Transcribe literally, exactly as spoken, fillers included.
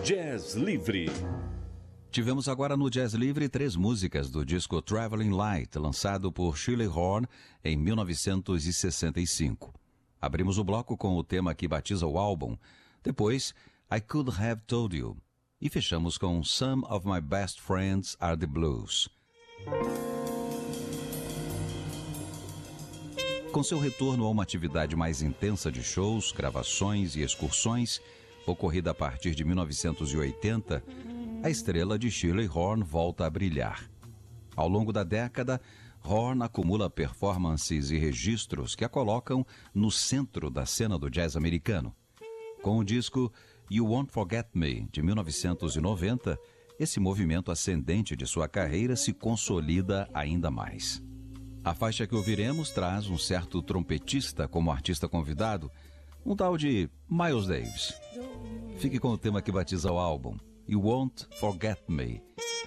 Jazz Livre. Tivemos agora no Jazz Livre três músicas do disco Traveling Light, lançado por Shirley Horn em mil novecentos e sessenta e cinco. Abrimos o bloco com o tema que batiza o álbum, depois I Could Have Told You, e fechamos com Some of My Best Friends Are the Blues. Com seu retorno a uma atividade mais intensa de shows, gravações e excursões, ocorrida a partir de mil novecentos e oitenta, a estrela de Shirley Horn volta a brilhar. Ao longo da década, Horn acumula performances e registros que a colocam no centro da cena do jazz americano. Com o disco You Won't Forget Me, de mil novecentos e noventa, esse movimento ascendente de sua carreira se consolida ainda mais. A faixa que ouviremos traz um certo trompetista como artista convidado, um tal de Miles Davis. Fique com o tema que batiza o álbum, You Won't Forget Me.